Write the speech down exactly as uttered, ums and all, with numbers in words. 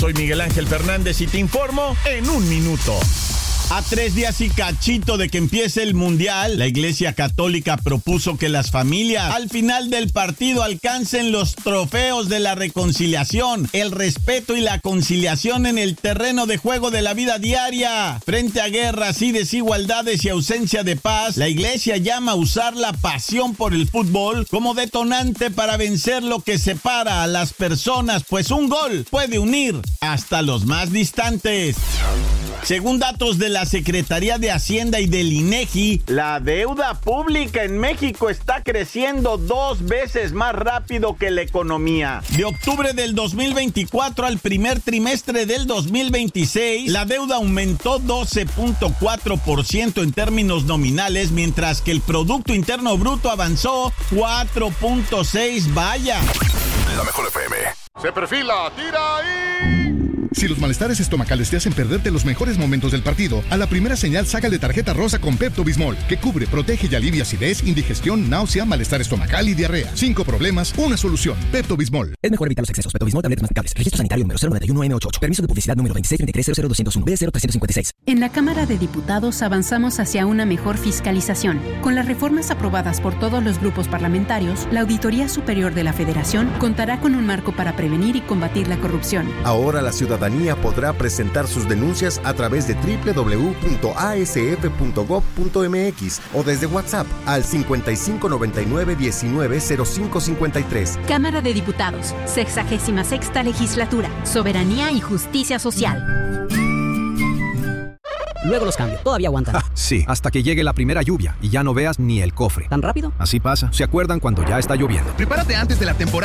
Soy Miguel Ángel Fernández y te informo en un minuto. A tres días y cachito de que empiece el Mundial, la Iglesia Católica propuso que las familias al final del partido alcancen los trofeos de la reconciliación, el respeto y la conciliación en el terreno de juego de la vida diaria. Frente a guerras y desigualdades y ausencia de paz, la Iglesia llama a usar la pasión por el fútbol como detonante para vencer lo que separa a las personas, pues un gol puede unir hasta los más distantes. Según datos de la Secretaría de Hacienda y del INEGI, la deuda pública en México está creciendo dos veces más rápido que la economía. De octubre del dos mil veinticuatro al primer trimestre del dos mil veintiséis, la deuda aumentó doce punto cuatro por ciento en términos nominales, mientras que el Producto Interno Bruto avanzó cuatro punto seis. Vaya. La Mejor F M. Se perfila, tira ahí. Si los malestares estomacales te hacen perderte los mejores momentos del partido, a la primera señal sácale tarjeta rosa con Pepto-Bismol, que cubre, protege y alivia acidez, indigestión, náusea, malestar estomacal y diarrea. Cinco problemas, una solución. Pepto-Bismol. Es mejor evitar los excesos. Pepto-Bismol, tabletas masticables. Registro sanitario número cero nueve uno eme ochenta y ocho. Permiso de publicidad número veintiséis treinta y tres cero cero doscientos uno B cero trescientos cincuenta y seis. En la Cámara de Diputados avanzamos hacia una mejor fiscalización. Con las reformas aprobadas por todos los grupos parlamentarios, la Auditoría Superior de la Federación contará con un marco para prevenir y combatir la corrupción. Ahora la ciudadanía podrá presentar sus denuncias a través de doble u doble u doble u punto a s f punto gob punto m x o desde WhatsApp al cincuenta y cinco noventa y nueve diecinueve cero cinco cincuenta y tres. Cámara de Diputados, sexagésima sexta Legislatura, Soberanía y Justicia Social. Luego los cambio. Todavía aguantan. Ah, sí, hasta que llegue la primera lluvia y ya no veas ni el cofre. ¿Tan rápido? Así pasa. ¿Se acuerdan cuando ya está lloviendo? Prepárate antes de la temporada